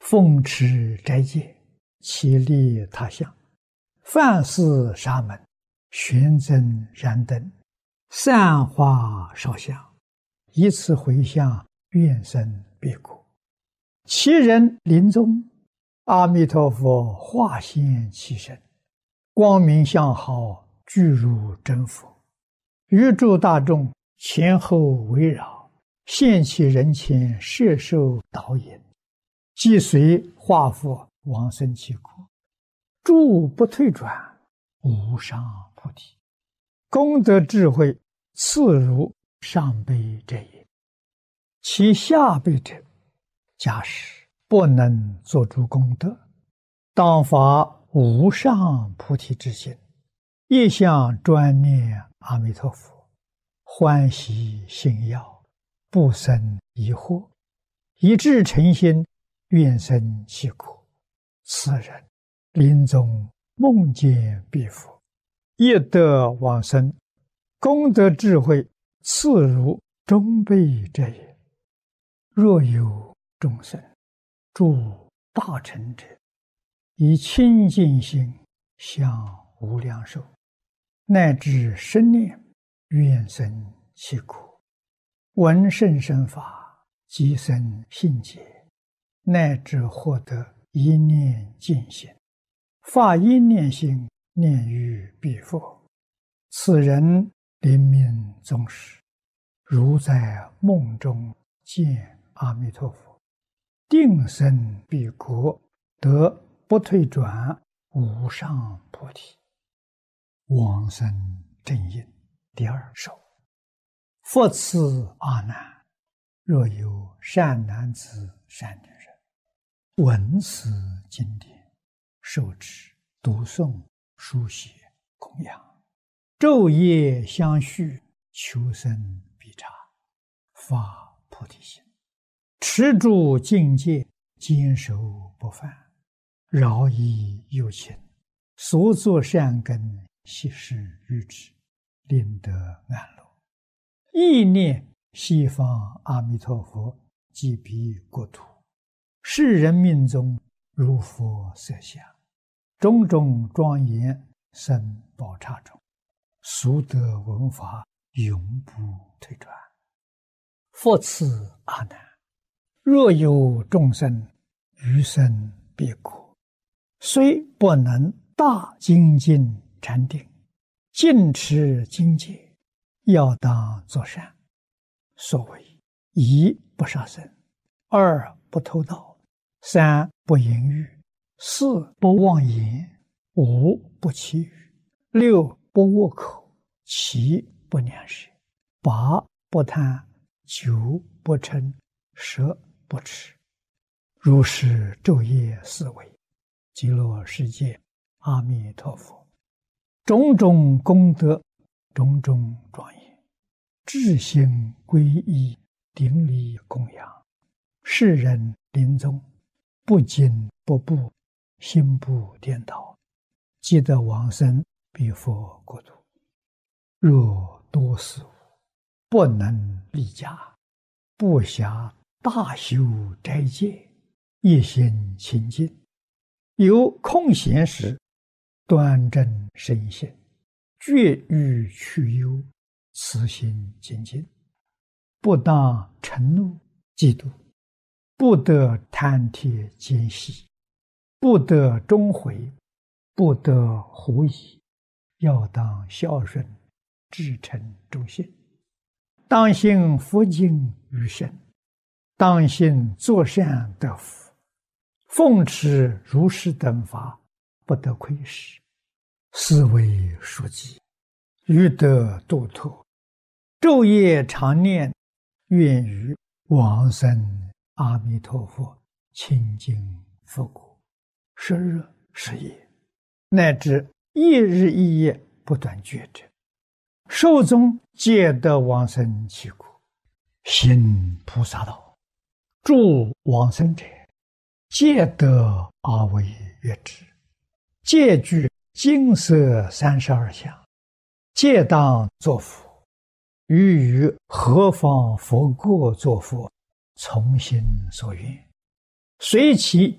奉持斋戒，其利他乡，梵寺沙门，玄增燃灯，散花烧香，以此回向，愿生彼国。其人临终，阿弥陀佛化现其身，光明相好，具如真佛，于诸大众前后围绕，现其人前，摄受导引，即随化佛往生其国，诸不退转，无上菩提。功德智慧次如上辈者也。其下辈者，假使不能做诸功德，当发无上菩提之心，一向专念阿弥陀佛，欢喜信要，不生疑惑，一致诚心，愿生其国。此人临终梦见彼佛，业得往生，功德智慧次如中辈者也。若有众生诸大成者，以清净心向无量寿，乃至生念，愿生其国，闻甚深法，即生信解，乃至获得一念净心，发一念心，念于彼佛。此人临命终时，如在梦中见阿弥陀佛，定生彼国，得不退转无上菩提。往生正因第二首。复次阿难，若有善男子善女人，闻此经典，受持读诵书写供养，昼夜相续，求生必察，发菩提心，持住境界，坚守不犯，饶益有情，所作善根，悉施于之，令得安乐。意念西方阿弥陀佛即彼国土，世人命中如佛色相，种种庄严生宝刹中，速得闻法，永不退转。复次阿难，若有众生余生彼国，虽不能大精进禅定，尽持经戒，要当作善。所谓一不杀生，二不偷盗，三不淫欲，四不妄言，五不绮语，六不恶口，七不两舌，八不贪，九不嗔，十不痴。如是昼夜思维，极乐世界阿弥陀佛，种种功德，种种庄严，至心皈依，顶礼供养，世人临终不惊不怖，心不颠倒，即得往生彼佛国土。若多事物，不能立家，不暇大修斋戒，一心清净，有空闲时，端正身心，绝欲去忧，慈心精进，不当嗔怒嫉妒，不得贪帖奸细，不得终悔，不得狐疑，要当孝顺，至诚忠信，当信佛经于身，当信作善得福，奉持如是等法，不得亏失，是为书记，欲得度脱，昼夜常念，愿于往生阿弥陀佛清净佛国，10日10夜，乃至一日一夜不断觉者，寿终皆得往生其国。行菩萨道，诸往生者，皆得阿惟越致，皆具金色32相，皆当作佛。于何方佛国作佛，从心所愿，随其